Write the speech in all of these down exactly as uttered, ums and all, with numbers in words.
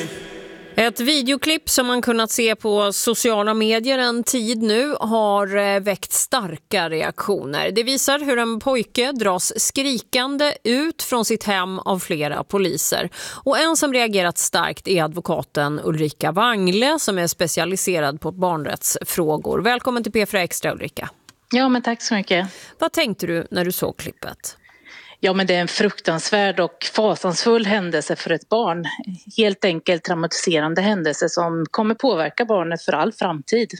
Ett videoklipp som man kunnat se på sociala medier en tid nu har väckt starka reaktioner. Det visar hur en pojke dras skrikande ut från sitt hem av flera poliser. Och en som reagerat starkt är advokaten Ulrika Wangle som är specialiserad på barnrättsfrågor. Välkommen till P fyra Extra, Ulrika. Ja, men tack så mycket. Vad tänkte du när du såg klippet? Ja, men det är en fruktansvärd och fasansfull händelse för ett barn. Helt enkelt traumatiserande händelse som kommer påverka barnet för all framtid.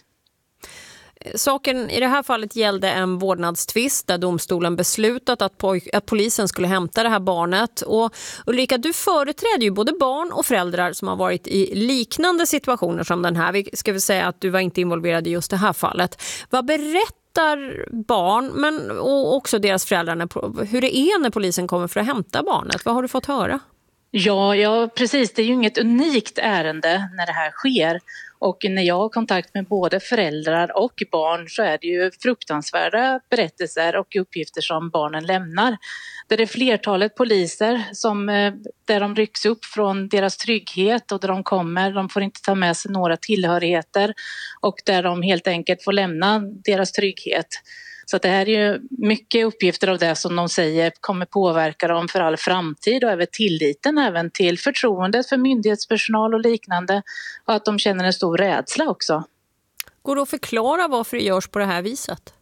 Saken i det här fallet gällde en vårdnadstvist där domstolen beslutat att, poj- att polisen skulle hämta det här barnet. Och Ulrika, du företräder ju både barn och föräldrar som har varit i liknande situationer som den här. Vi ska väl säga att du var inte involverad i just det här fallet. Vad berättar barn men och också deras föräldrar när, hur det är när polisen kommer för att hämta barnet? Vad har du fått höra? Ja, ja, precis. Det är ju inget unikt ärende när det här sker. Och när jag har kontakt med både föräldrar och barn så är det ju fruktansvärda berättelser och uppgifter som barnen lämnar. Där det är flertalet poliser som, där de rycks upp från deras trygghet och där de kommer. De får inte ta med sig några tillhörigheter och där de helt enkelt får lämna deras trygghet. Så det här är ju mycket uppgifter av det som de säger kommer påverka dem för all framtid och även tilliten även till förtroendet för myndighetspersonal och liknande och att de känner en stor rädsla också. Går det att förklara varför det görs på det här viset?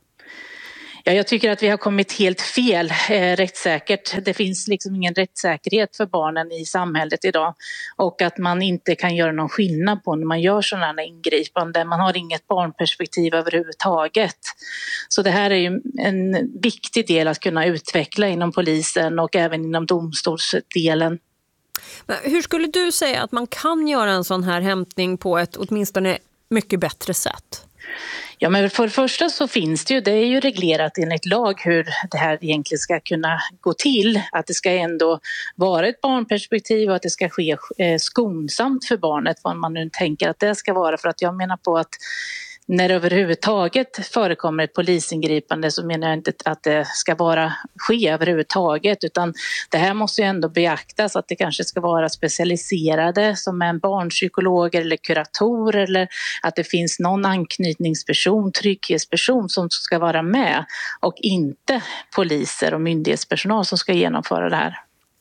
Ja, jag tycker att vi har kommit helt fel eh, rättssäkert. Det finns liksom ingen rättssäkerhet för barnen i samhället idag och att man inte kan göra någon skillnad på när man gör sådana här ingripanden. Man har inget barnperspektiv överhuvudtaget. Så det här är ju en viktig del att kunna utveckla inom polisen och även inom domstolsdelen. Men hur skulle du säga att man kan göra en sån här hämtning på ett åtminstone mycket bättre sätt? Ja, men för det första så finns det ju, det är ju reglerat enligt lag hur det här egentligen ska kunna gå till. Att det ska ändå vara ett barnperspektiv och att det ska ske skonsamt för barnet, vad man nu tänker att det ska vara. För att jag menar på att när det överhuvudtaget förekommer ett polisingripande så menar jag inte att det ska bara ske överhuvudtaget utan det här måste ju ändå beaktas att det kanske ska vara specialiserade som en barnpsykolog eller kurator eller att det finns någon anknytningsperson, trygghetsperson som ska vara med och inte poliser och myndighetspersonal som ska genomföra det här.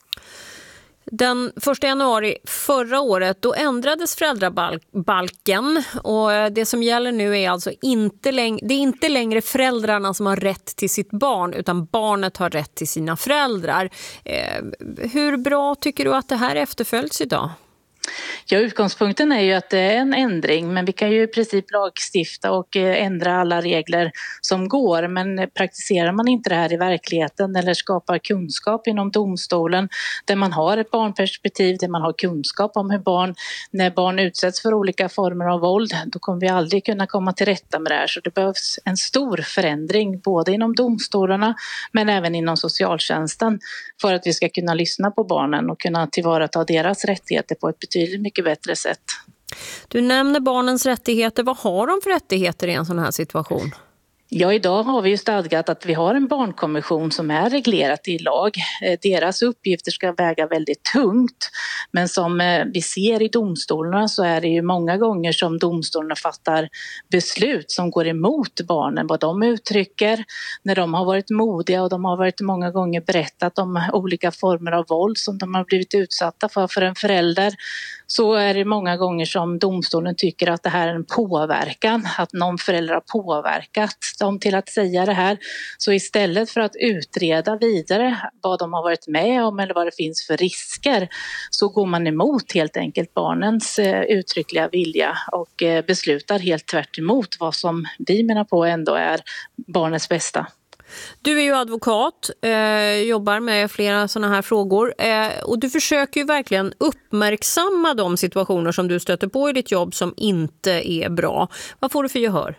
Den första januari förra året då ändrades föräldrabalken och det som gäller nu är alltså inte längre, det är inte längre föräldrarna som har rätt till sitt barn utan barnet har rätt till sina föräldrar. Eh, hur bra tycker du att det här efterföljs idag? Ja, utgångspunkten är ju att det är en ändring men vi kan ju i princip lagstifta och ändra alla regler som går men praktiserar man inte det här i verkligheten eller skapar kunskap inom domstolen där man har ett barnperspektiv, där man har kunskap om hur barn, när barn utsätts för olika former av våld, då kommer vi aldrig kunna komma till rätta med det här så det behövs en stor förändring både inom domstolarna men även inom socialtjänsten för att vi ska kunna lyssna på barnen och kunna tillvarata deras rättigheter på ett betydligt mycket bättre sätt. Du nämner barnens rättigheter. Vad har de för rättigheter i en sån här situation? Ja, idag har vi ju stadgat att vi har en barnkonvention som är reglerat i lag. Deras uppgifter ska väga väldigt tungt. Men som vi ser i domstolarna så är det ju många gånger som domstolarna fattar beslut som går emot barnen. Vad de uttrycker när de har varit modiga och de har varit många gånger berättat om olika former av våld som de har blivit utsatta för för en förälder. Så är det många gånger som domstolen tycker att det här är en påverkan, att någon förälder har påverkat dem till att säga det här. Så istället för att utreda vidare vad de har varit med om eller vad det finns för risker så går man emot helt enkelt barnens uttryckliga vilja och beslutar helt tvärt emot vad som vi menar på ändå är barnets bästa. Du är ju advokat, eh, jobbar med flera sådana här frågor eh, och du försöker ju verkligen uppmärksamma de situationer som du stöter på i ditt jobb som inte är bra. Vad får du för gehör?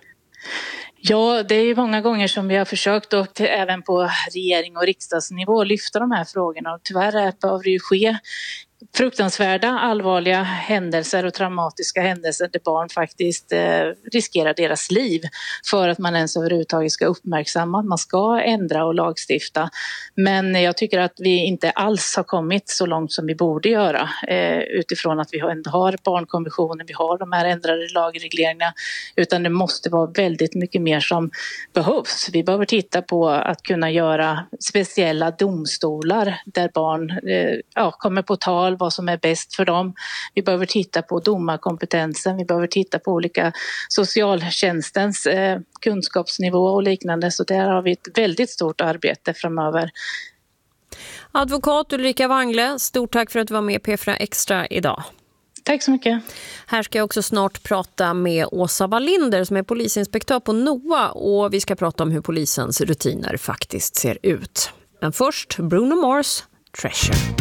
Ja, det är ju många gånger som vi har försökt och även på regering- och riksdagsnivå lyfta de här frågorna och tyvärr behöver det ju ske fruktansvärda, allvarliga händelser och traumatiska händelser där barn faktiskt eh, riskerar deras liv för att man ens överhuvudtaget ska uppmärksamma att man ska ändra och lagstifta. Men jag tycker att vi inte alls har kommit så långt som vi borde göra eh, utifrån att vi ändå har barnkonventionen, vi har de här ändrade lagregleringarna, utan det måste vara väldigt mycket mer som behövs. Vi behöver titta på att kunna göra speciella domstolar där barn eh, ja, kommer på tal, vad som är bäst för dem. Vi behöver titta på domarkompetensen, vi behöver titta på olika socialtjänstens eh, kunskapsnivå och liknande. Så där har vi ett väldigt stort arbete framöver. Advokat Ulrika Wangle, stort tack för att du var med i P fyra Extra idag. Tack så mycket. Här ska jag också snart prata med Åsa Wallinder som är polisinspektör på N O A, och vi ska prata om hur polisens rutiner faktiskt ser ut. Men först Bruno Mars, Treasure.